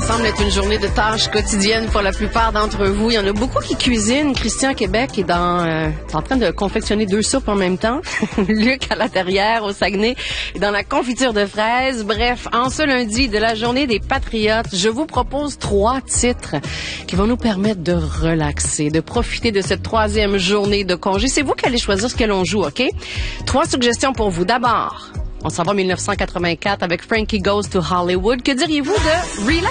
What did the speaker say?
semble être une journée de tâches quotidiennes pour la plupart d'entre vous. Il y en a beaucoup qui cuisinent. Christian Québec est en train de confectionner 2 soupes en même temps. Luc à la Terrière, au Saguenay, est dans la confiture de fraises. Bref, en ce lundi de la journée des Patriotes, je vous propose 3 titres qui vont nous permettre de relaxer, de profiter de cette 3e journée de congé. C'est vous qui allez choisir ce que l'on joue, OK? 3 suggestions pour vous. D'abord, on s'en va en 1984 avec Frankie Goes to Hollywood. Que diriez-vous de Relax?